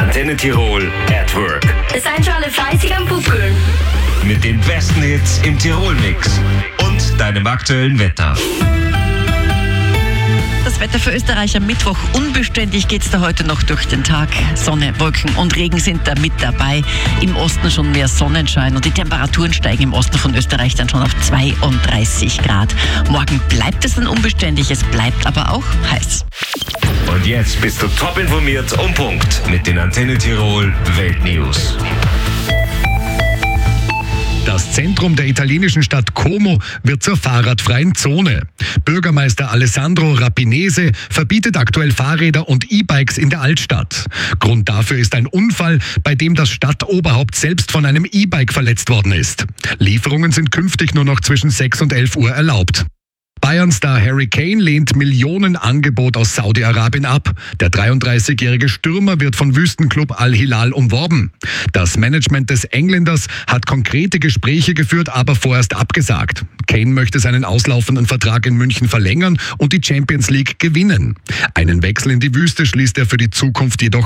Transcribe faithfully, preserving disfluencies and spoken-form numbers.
Antenne Tirol at Work. Seid schon alle fleißig am Pupkeln. Mit den besten Hits im Tirol-Mix und deinem aktuellen Wetter. Das Wetter für Österreich am Mittwoch. Unbeständig geht es da heute noch durch den Tag. Sonne, Wolken und Regen sind da mit dabei. Im Osten schon mehr Sonnenschein und die Temperaturen steigen im Osten von Österreich dann schon auf zweiunddreißig Grad. Morgen bleibt es dann unbeständig, es bleibt aber auch heiß. Und jetzt bist du top informiert um Punkt mit den Antenne Tirol Weltnews. Das Zentrum der italienischen Stadt Como wird zur fahrradfreien Zone. Bürgermeister Alessandro Rapinese verbietet aktuell Fahrräder und E-Bikes in der Altstadt. Grund dafür ist ein Unfall, bei dem das Stadtoberhaupt selbst von einem E-Bike verletzt worden ist. Lieferungen sind künftig nur noch zwischen sechs und elf Uhr erlaubt. Bayern-Star Harry Kane lehnt Millionenangebot aus Saudi-Arabien ab. Der dreiunddreißigjährige Stürmer wird von Wüstenklub Al-Hilal umworben. Das Management des Engländers hat konkrete Gespräche geführt, aber vorerst abgesagt. Kane möchte seinen auslaufenden Vertrag in München verlängern und die Champions League gewinnen. Einen Wechsel in die Wüste schließt er für die Zukunft jedoch